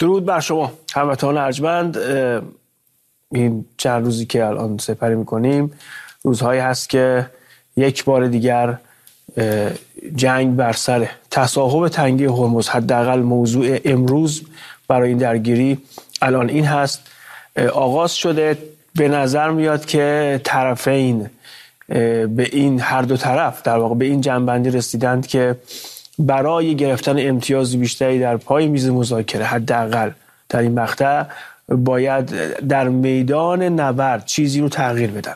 درود بر شما هموطنان ارجمند. این چند روزی که الان سپری میکنیم روزهایی هست که یک بار دیگر جنگ بر سر تصاحب تنگه هرمز، حداقل موضوع امروز برای این درگیری الان این هست. آغاز شده، به نظر میاد که طرفین به این هر دو طرف در واقع به این جنبندی رسیدند که برای گرفتن امتیاز بیشتری در پای میز مذاکره حداقل در این مقطع باید در میدان نبرد چیزی رو تغییر بدن.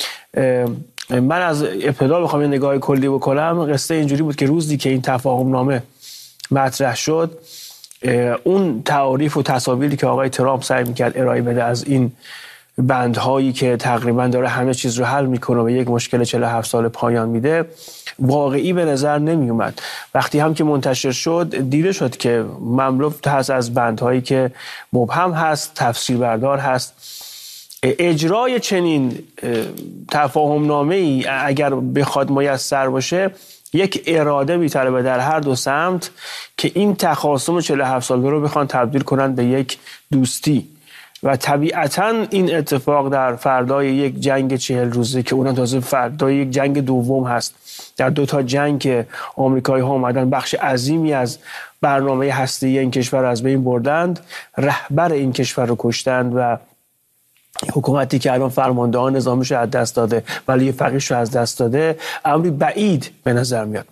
من از ابتدا بخوام یه نگاه کلی بکنم، قصه اینجوری بود که روزی که این تفاهم نامه مطرح شد، اون تعاریف و تصاویری که آقای ترامپ سعی میکرد ارائه بده از این بندهایی که تقریبا داره همه چیز رو حل میکنه و یک مشکل 47 سال پایان میده، واقعی به نظر نمی اومد. وقتی هم که منتشر شد دیده شد که مملو هست از بندهایی که مبهم هست، تفسیر بردار هست. اجرای چنین تفاهم نامه ای اگر بخواد میسر باشه، یک اراده میطلبه در هر دو سمت که این تخاصم 47 ساله رو بخوان تبدیل کنن به یک دوستی. و طبیعتاً این اتفاق در فردای یک جنگ 40 روزه که اونم تازه فردای یک جنگ دوم هست، در دو تا جنگ که آمریکایی‌ها اومدن بخش عظیمی از برنامه هسته‌ای این کشور از بین بردند، رهبر این کشور رو کشتند و حکومتی که الان فرماندهان نظامش رو از دست داده ولی فقیه‌اش رو از دست داده، امری بعید به نظر میاد.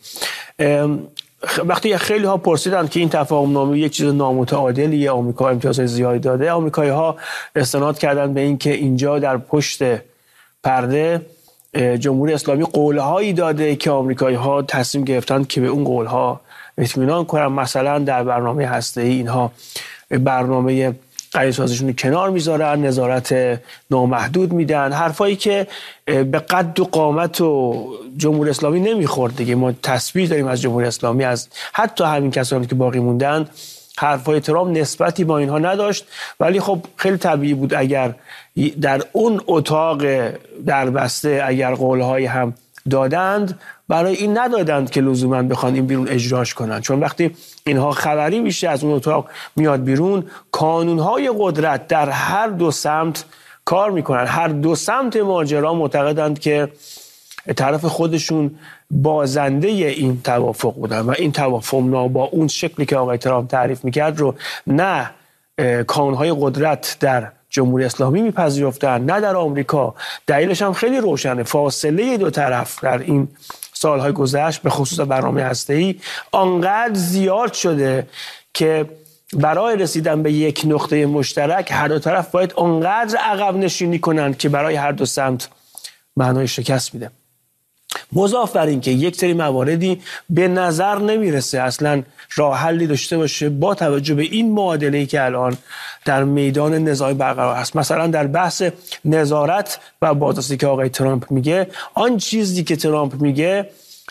وقتی خیلی ها پرسیدن که این تفاهم نامه یک چیز نامتعادلیه، آمریکا امتیازهای زیادی داده، آمریکایی ها استناد کردن به این که اینجا در پشت پرده جمهوری اسلامی قولهایی داده که آمریکایی ها تصمیم گرفتن که به اون قولها اطمینان کنن. مثلا در برنامه هسته‌ای اینها برنامه غیرسازیشون کنار میذارن، نظارت نامحدود میدن، حرفایی که به قد و قامت و جمهوری اسلامی نمیخورد دیگه. ما تصویر داریم از جمهوری اسلامی، از حتی همین کسانی که باقی موندن، حرفای ترامپ نسبتی با اینها نداشت. ولی خب خیلی طبیعی بود اگر در اون اتاق دربسته اگر قولهای هم دادند، برای این ندادند که لزوما بخوان این بیرون اجراش کنن، چون وقتی اینها خبری میشه از اون اتاق میاد بیرون، قانونهای قدرت در هر دو سمت کار میکنن. هر دو سمت ماجرا معتقدند که طرف خودشون بازنده این توافق بودن و این توافق با اون شکلی که آقای ترامپ تعریف میکرد رو نه قانونهای قدرت در جمهوری اسلامی میپذیرفتن نه در آمریکا. دلیلش هم خیلی روشنه، فاصله دو طرف در این سالهای گذشت به خصوص برنامه هسته‌ای آنقدر زیاد شده که برای رسیدن به یک نقطه مشترک هر دو طرف باید آنقدر عقب نشینی کنند که برای هر دو سمت معنای شکست میده. مضاف بر این که یک سری مواردی به نظر نمیرسه اصلا راه حلی داشته باشه با توجه به این معادله‌ای که الان در میدان نزاع برقرار هست. مثلا در بحث نظارت و بازرسی که آقای ترامپ میگه، آن چیزی که ترامپ میگه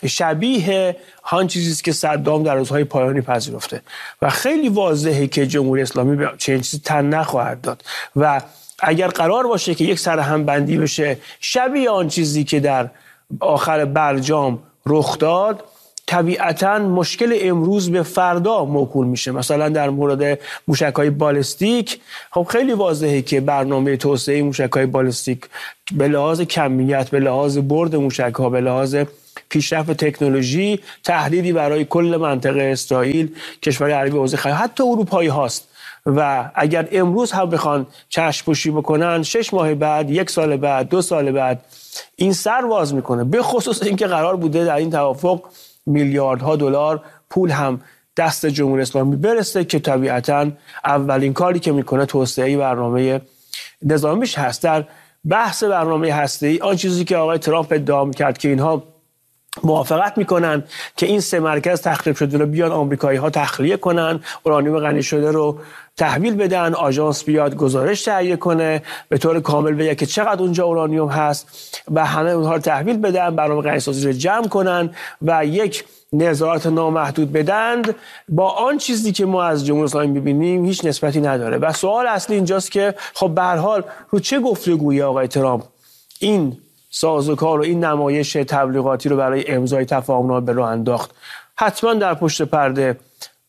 شبیه آن چیزی است که صدام در روزهای پایانی پذیرفته و خیلی واضحه که جمهوری اسلامی به چنین چیزی تن نخواهد داد و اگر قرار باشه که یک سرهم بندی بشه شبیه آن چیزی که در آخر برجام رخ داد، طبیعتاً مشکل امروز به فردا موکول میشه. مثلا در مورد موشک‌های بالستیک خب خیلی واضحه که برنامه توسعه موشک‌های بالستیک به لحاظ کمیت، به لحاظ برد موشک‌ها، به لحاظ پیشرفت تکنولوژی تهدیدی برای کل منطقه اسرائیل، کشور عربی، حوزه خلیج، حتی اروپایی هاست و اگر امروز هم بخوان چشم پوشی بکنن 6 ماه بعد، 1 سال بعد، 2 سال بعد این سر باز میکنه. به خصوص اینکه قرار بوده در این توافق میلیاردها دلار پول هم دست جمهوری اسلامی برسه که طبیعتاً اولین کاری که میکنه توسعه برنامه نظامیش هست. در بحث برنامه هسته‌ای آن چیزی که آقای ترامپ ادعا کرد که اینها موافقت میکنن که این 3 مرکز تخریب شده رو بیان آمریکایی‌ها تخلیه کنن، اورانیوم غنی شده رو تحویل بدن، آژانس بیاد گزارش تهیه کنه به طور کامل بگه که چقدر اونجا اورانیوم هست و همه اونها رو تحویل بدن، برنامه غنی‌سازی رو جمع کنن و یک نظارت نامحدود بدند. با آن چیزی که ما از جمهوری اسلامی می‌بینیم هیچ نسبتی نداره و سوال اصلی اینجاست که خب به هر حال رو چه گفتگویی آقای ترامپ این سازوکار و این نمایش تبلیغاتی رو برای امضای تفاهم‌نامه به راه انداخت؟ حتما در پشت پرده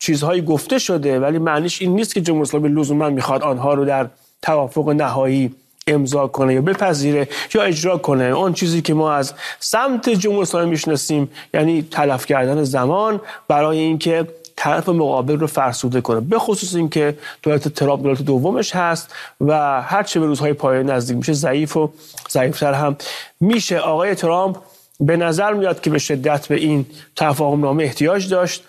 چیزهایی گفته شده، ولی معنیش این نیست که جمهوری اسلامی لزوما میخواد آنها رو در توافق نهایی امضا کنه یا بپذیره یا اجرا کنه. اون چیزی که ما از سمت جمهوری اسلامی میشناسیم یعنی تلف کردن زمان برای اینکه طرف مقابل رو فرسوده کنه، به خصوص اینکه دولت ترامپ دولت دومش هست و هر چه به روزهای پایان نزدیک میشه ضعیف و ضعیفتر هم میشه. آقای ترامپ به نظر میاد که به شدت به این تفاهم نامه احتیاج داشت.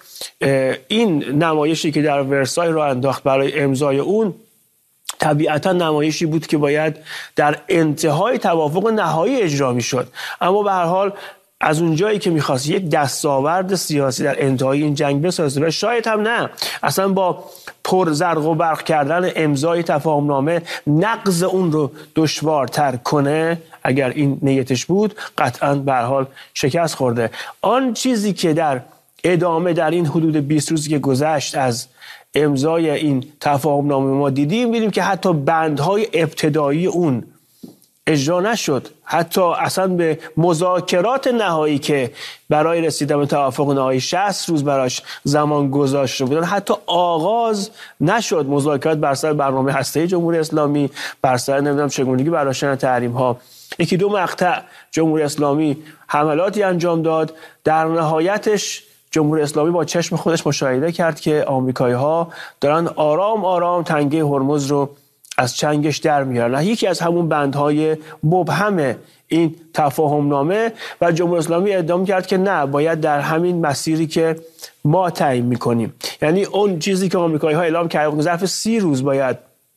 این نمایشی که در ورسای رو انداخت برای امضای اون طبیعتا نمایشی بود که باید در انتهای توافق نهایی اجرا میشد، اما به هر حال از اونجایی که میخواست یک دستاورد سیاسی در انتهای این جنگ بسازه و شاید هم نه اصلا با پر زرق و برق کردن امضای تفاهم نامه نقض اون رو دشوارتر کنه، اگر این نیتش بود قطعا به هر حال شکست خورده. آن چیزی که در ادامه در این حدود 20 روزی که گذشت از امضای این تفاهم نامه ما دیدیم که حتی بندهای ابتدایی اون اجرا نشد، حتی اصلا به مذاکرات نهایی که برای رسیدن به توافق نهایی 60 روز براش زمان گذاشته بودن حتی آغاز نشد. مذاکرات بر سر برنامه هسته‌ای جمهوری اسلامی، بر سر نمیدونم چگونگی برداشتن تحریم ها، یکی دو مقطع جمهوری اسلامی حملاتی انجام داد. در نهایتش جمهوری اسلامی با چشم خودش مشاهده کرد که آمریکایی‌ها دارن آرام آرام تنگه هرمز رو از چنگش در میارن. یکی از همون بندهای مبهم این تفاهم نامه و جمهوری اسلامی ادعا کرد که نه، باید در همین مسیری که ما تعیین میکنیم، یعنی اون چیزی که آمریکایی‌ها اعلام کردن ظرف 30 روز باید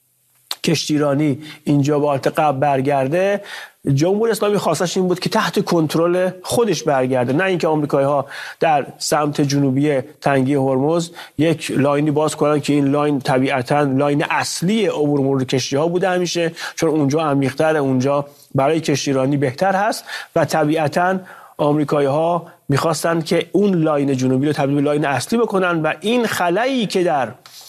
کشتیرانی اینجا به حالت قبل برگرده، جمهوری اسلامی خواستش این بود که تحت کنترل خودش برگرده، نه اینکه آمریکایی‌ها در سمت جنوبی تنگه هرمز یک لاینی باز کنن که این لاین طبیعتاً لاین اصلی عبور مرور کشتی‌ها بوده همیشه، چون اونجا عمیق‌تره، اونجا برای کشتیرانی بهتر هست و طبیعتاً آمریکایی‌ها می‌خواستن که اون لاین جنوبی رو تبدیل به لاین اصلی بکنن و این خلایی که در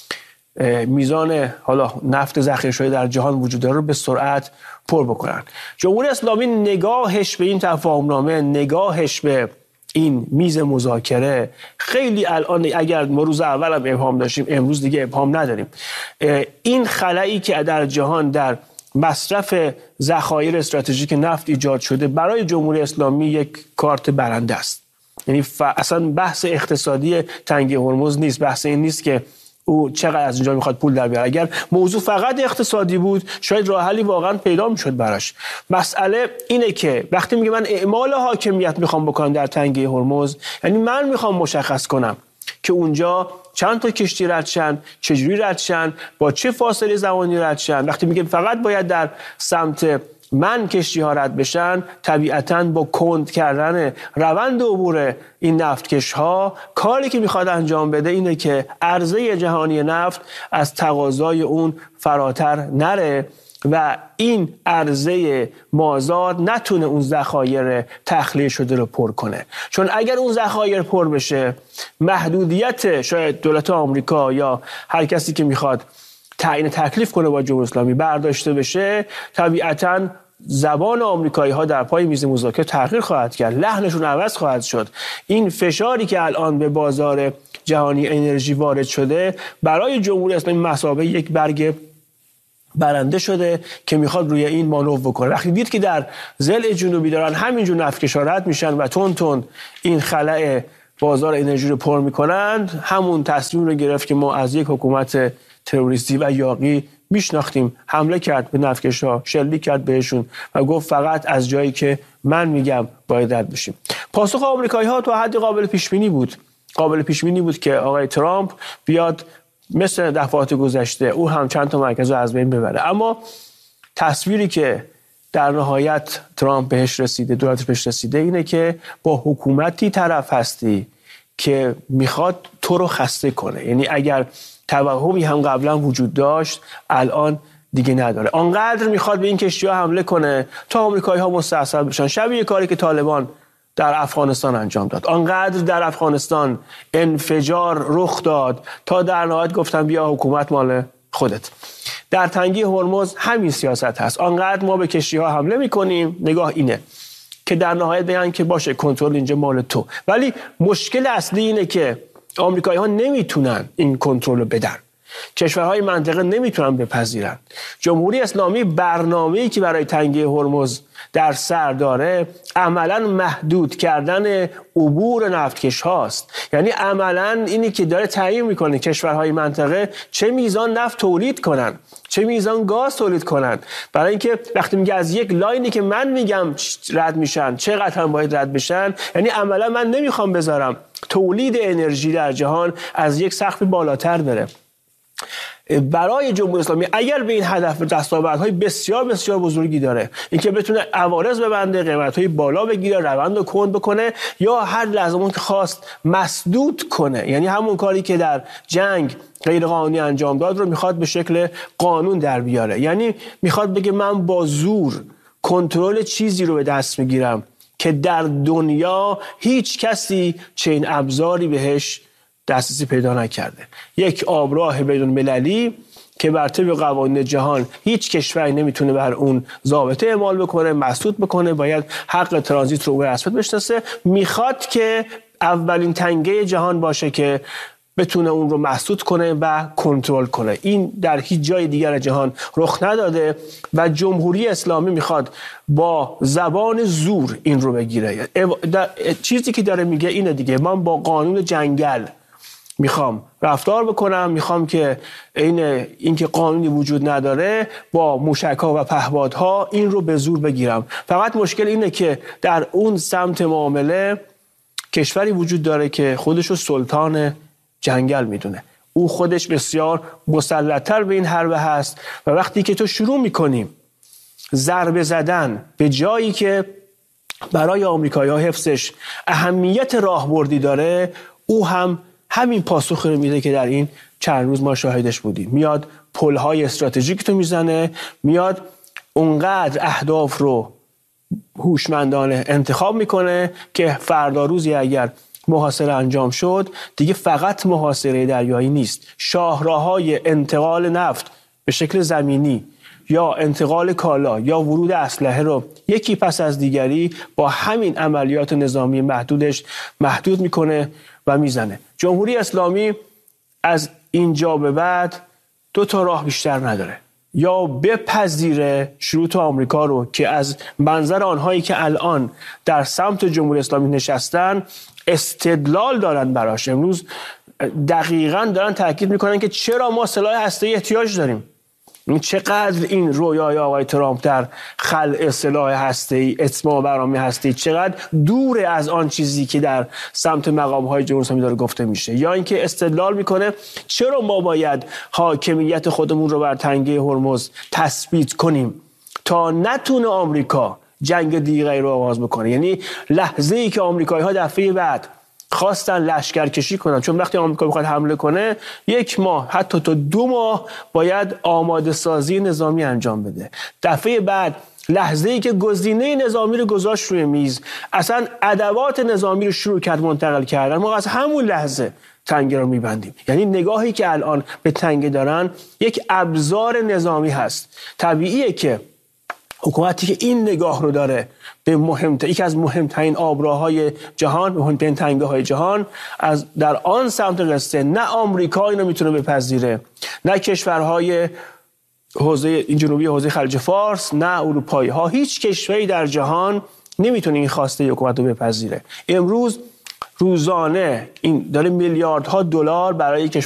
میزان حالا نفت ذخیره شده در جهان وجود داره رو به سرعت پر بکنن. جمهوری اسلامی نگاهش به این تفاهم نامه، نگاهش به این میز مذاکره خیلی الان، اگر ما روز اول هم ابهام داشتیم امروز دیگه ابهام نداریم، این خلایی که در جهان در مصرف ذخایر استراتژیک نفت ایجاد شده برای جمهوری اسلامی یک کارت برنده است. یعنی اصلا بحث اقتصادی تنگه هرمز نیست، بحث این نیست که او چقدر از اینجا میخواد پول در بیاره. اگر موضوع فقط اقتصادی بود شاید راه حلی واقعا پیدا میشد براش. مسئله اینه که وقتی میگه من اعمال حاکمیت میخوام بکنم در تنگه هرمز، یعنی من میخوام مشخص کنم که اونجا چند تا کشتی رد شن، چجوری رد شن، با چه فاصله زمانی رد شن. وقتی میگه فقط باید در سمت من کشتی ها رد بشن، طبیعتاً با کند کردن روند عبور این نفتکش ها کاری که میخواد انجام بده اینه که عرضه جهانی نفت از تقاضای اون فراتر نره و این عرضه مازاد نتونه اون ذخایر تخلیه شده رو پر کنه. چون اگر اون ذخایر پر بشه، محدودیت شاید دولت آمریکا یا هر کسی که میخواد تعیین تکلیف کنه با جمهوری اسلامی برداشته بشه، طبیعتاً زبان آمریکایی‌ها در پای میز مذاکره تغییر خواهد کرد، لحنشون عوض خواهد شد. این فشاری که الان به بازار جهانی انرژی وارد شده برای جمهوری اسلامی مثابه یک برگ برنده شده که میخواد روی این مانور بکنه. وقتی دید که در ضلع جنوبی دارن همینجور نفتکش‌ها رد میشن و تون تون این خلأ بازار انرژی رو پر میکنند، همون تصمیم رو گرفت که ما از یک حکومت تروریستی و یاغی میشناختیم، حمله کرد به نفتکش‌ها، شلیک کرد بهشون و گفت فقط از جایی که من میگم باید رد بشیم. پاسخ آمریکایی‌ها تا حدی قابل پیش بینی بود که آقای ترامپ بیاد مثل دفعات گذشته او هم چند تا مرکز رو از بین ببره. اما تصویری که در نهایت ترامپ بهش رسیده، دولتش بهش رسیده، اینه که با حکومتی طرف هستی که میخواد تو رو خسته کنه. یعنی اگر توهمی هم قبلا وجود داشت الان دیگه نداره. آنقدر میخواد به این کشتی‌ها حمله کنه تا آمریکایی‌ها مستعصل بشن، شبیه کاری که طالبان در افغانستان انجام داد. آنقدر در افغانستان انفجار رخ داد تا در نهایت گفتن بیا حکومت مال خودت. در تنگه هرمز همین سیاست هست. آنقدر ما به کشتی‌ها حمله میکنیم، نگاه اینه که در نهایت بگن که باشه کنترل اینجا مال تو. ولی مشکل اصلی اینه که آمریکایی ها نمیتونن این کنترل رو بدن، کشورهای منطقه نمیتونن بپذیرن. جمهوری اسلامی برنامه‌ای که برای تنگه هرمز در سر داره عملاً محدود کردن عبور نفتکش هاست. یعنی عملاً اینی که داره تعیین میکنه کشورهای منطقه چه میزان نفت تولید کنن، چه میزان گاز تولید کنن، برای اینکه وقتی میگه از یک لاینی که من میگم رد میشن چقدر هم باید رد بشن، یعنی عملاً من نمیخوام بذارم تولید انرژی در جهان از یک سقف بالاتر بره. برای جمهوری اسلامی اگر به این هدف دستاوردهای بسیار بسیار بزرگی داره، اینکه بتونه عوارض ببنده، قیمت‌های بالا بگیره، روند رو کند بکنه، یا هر لحظه که خواست مسدود کنه، یعنی همون کاری که در جنگ غیر قانونی انجام داد رو میخواد به شکل قانون در بیاره. یعنی میخواد بگه من با زور کنترل چیزی رو به دست میگیرم که در دنیا هیچ کسی چنین ابزاری بهش دسترسی پیدا نکرده. یک آبراه بدون مللی که بر طبق قوانین جهان هیچ کشوری نمیتونه بر اون ضابطه اعمال بکنه، مسدود بکنه، باید حق ترانزیت رو به رسمیت بشناسه. میخواد که اولین تنگه جهان باشه که بتونه اون رو مسدود کنه و کنترل کنه. این در هیچ جای دیگر جهان رخ نداده و جمهوری اسلامی میخواد با زبان زور این رو بگیره. چیزی که داره میگه اینه دیگه، من با قانون جنگل میخوام رفتار بکنم، میخوام که اینکه قانونی وجود نداره با موشک‌ها و پهپادها این رو به زور بگیرم. فقط مشکل اینه که در اون سمت معامله کشوری وجود داره که خودش رو سلطان جنگل میدونه، او خودش بسیار مسلط‌تر به این حربه هست و وقتی که تو شروع میکنیم ضربه زدن به جایی که برای آمریکایی‌ها حفظش اهمیت راهبردی داره، او هم همین پاسخ رو میده که در این چند روز ما شاهدش بودیم. میاد پل‌های استراتژیک تو میزنه، میاد اونقدر اهداف رو هوشمندانه انتخاب میکنه که فردا روزی اگر محاصره انجام شد دیگه فقط محاصره دریایی نیست، شاهراهای انتقال نفت به شکل زمینی یا انتقال کالا یا ورود اسلحه رو یکی پس از دیگری با همین عملیات نظامی محدودش محدود میکنه و میزنه. جمهوری اسلامی از اینجا به بعد دو تا راه بیشتر نداره، یا بپذیره شروط آمریکا رو که از منظر آنهایی که الان در سمت جمهوری اسلامی نشستن استدلال دارن براش. امروز دقیقاً دارن تاکید میکنن که چرا ما سلاح هسته‌ای احتیاج داریم. چقدر این رویای آقای ترامپ در خلع سلاح هسته‌ای، اتمام برنامه هسته‌ای چقدر دور از آن چیزی که در سمت مقام‌های جمهوری اسلامی داره گفته میشه. یا اینکه استدلال میکنه چرا ما باید حاکمیت خودمون رو بر تنگه هرمز تثبیت کنیم تا نتونه آمریکا جنگ دیگری رو آغاز بکنه. یعنی لحظه‌ای که آمریکایی‌ها دفعه بعد خواستن لشکرکشی کنن، چون وقتی آمریکا میخواد حمله کنه 1 ماه حتی تا 2 ماه باید آماده سازی نظامی انجام بده. دفعه بعد لحظه‌ای که گزینه نظامی رو گذاشت روی میز، اصلا ادوات نظامی رو شروع کرد منتقل کردن، ما از همون لحظه تنگه رو میبندیم. یعنی نگاهی که الان به تنگه دارن یک ابزار نظامی هست. طبیعیه که حکومتی که این نگاه رو داره به یکی از مهمترین آبراهای جهان، مهمترین تنگه های جهان، از در آن سمت قصه نه آمریکا اینو میتونه بپذیره، نه کشورهای حوزه جنوبی حوزه خلیج فارس، نه اروپایی ها، هیچ کشوری در جهان نمیتونه این خواسته حکومت رو بپذیره. امروز روزانه این داره میلیاردها دلار برای